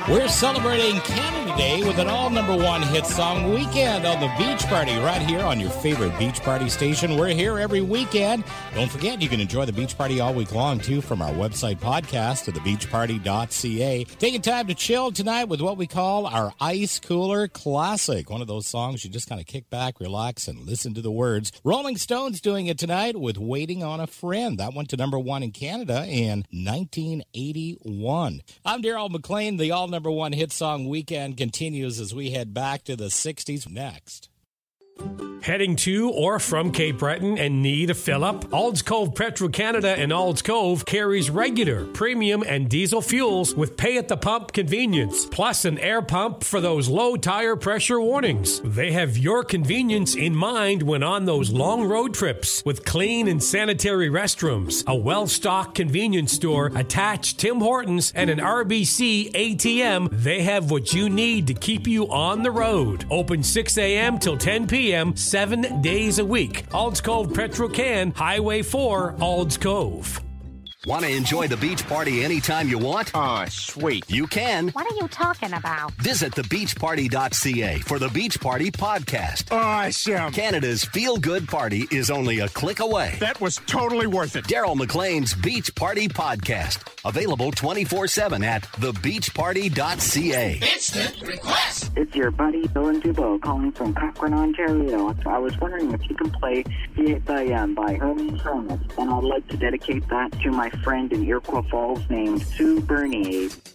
We're celebrating Canada Day with an all number one hit song weekend on the Beach Party right here on your favorite Beach Party station. We're here every weekend. Don't forget, you can enjoy the Beach Party all week long, too, from our website podcast to thebeachparty.ca. Taking time to chill tonight with what we call our Ice Cooler Classic. One of those songs you just kind of kick back, relax, and listen to the words. Rolling Stones doing it tonight with Waiting on a Friend. That went to number one in Canada in 1981. I'm Daryl McLean. The all number one hit song weekend continues as we head back to the 60s next. Heading to or from Cape Breton and need a fill-up? Ald's Cove Petro-Canada in Ald's Cove carries regular, premium, and diesel fuels with pay-at-the-pump convenience, plus an air pump for those low tire pressure warnings. They have your convenience in mind when on those long road trips with clean and sanitary restrooms, a well-stocked convenience store, attached Tim Hortons, and an RBC ATM. They have what you need to keep you on the road. Open 6 a.m. till 10 p.m., 7 days a week. Ald's Cove Petro-Can, Highway 4, Ald's Cove. Want to enjoy the beach party anytime you want? Oh, sweet. You can. What are you talking about? Visit thebeachparty.ca for the Beach Party podcast. Awesome. Canada's feel-good party is only a click away. That was totally worth it. Daryl McLean's Beach Party podcast. Available 24/7 at thebeachparty.ca. Instant request. It's your buddy Dylan Dubois calling from Cochrane, Ontario. I was wondering if you can play Here I Am by Herman Hermit, and I'd like to dedicate that to my friend in Iroquois Falls named Sue Bernier.